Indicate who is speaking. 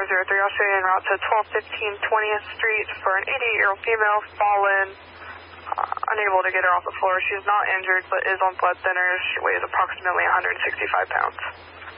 Speaker 1: Australian route to 1215 20th Street for an 88-year-old female, fallen, unable to get her off the floor. She is not injured, but is on blood thinners. She weighs approximately 165 pounds.